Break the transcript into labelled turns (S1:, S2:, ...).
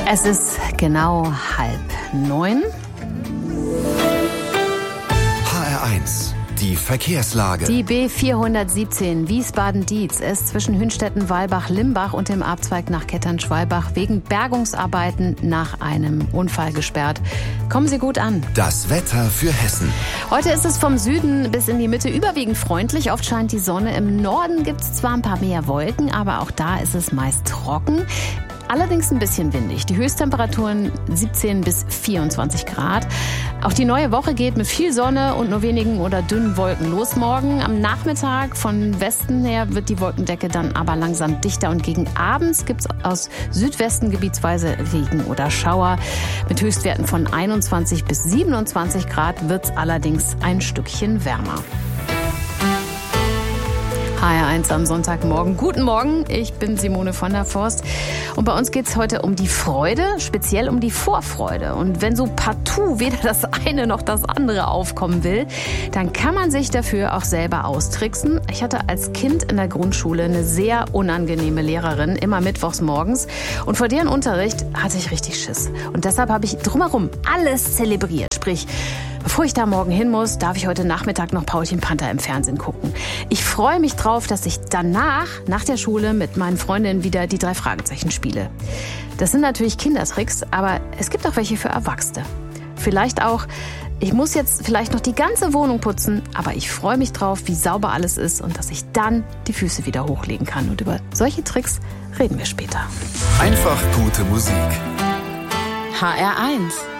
S1: Es ist genau 8:30.
S2: HR1, die Verkehrslage.
S1: Die B417 Wiesbaden-Dietz ist zwischen Hünstetten-Walbach-Limbach und dem Abzweig nach Kettern-Schwalbach wegen Bergungsarbeiten nach einem Unfall gesperrt. Kommen Sie gut an.
S2: Das Wetter für Hessen.
S1: Heute ist es vom Süden bis in die Mitte überwiegend freundlich. Oft scheint die Sonne. Im Norden gibt es zwar ein paar mehr Wolken, aber auch da ist es meist trocken. Allerdings ein bisschen windig. Die Höchsttemperaturen 17 bis 24 Grad. Auch die neue Woche geht mit viel Sonne und nur wenigen oder dünnen Wolken los morgen. Am Nachmittag von Westen her wird die Wolkendecke dann aber langsam dichter und gegen abends gibt es aus Südwesten gebietsweise Regen oder Schauer. Mit Höchstwerten von 21 bis 27 Grad wird es allerdings ein Stückchen wärmer. HR1 am Sonntagmorgen. Guten Morgen, ich bin Simone von der Forst. Und bei uns geht es heute um die Freude, speziell um die Vorfreude. Und wenn so partout weder das eine noch das andere aufkommen will, dann kann man sich dafür auch selber austricksen. Ich hatte als Kind in der Grundschule eine sehr unangenehme Lehrerin, immer mittwochs morgens. Und vor deren Unterricht hatte ich richtig Schiss. Und deshalb habe ich drumherum alles zelebriert. Sprich, bevor ich da morgen hin muss, darf ich heute Nachmittag noch Paulchen Panther im Fernsehen gucken. Ich freue mich drauf, dass ich danach, nach der Schule, mit meinen Freundinnen wieder die 3 Fragezeichen spiele. Das sind natürlich Kindertricks, aber es gibt auch welche für Erwachsene. Vielleicht auch, ich muss jetzt vielleicht noch die ganze Wohnung putzen, aber ich freue mich drauf, wie sauber alles ist und dass ich dann die Füße wieder hochlegen kann. Und über solche Tricks reden wir später.
S2: Einfach gute Musik.
S1: HR1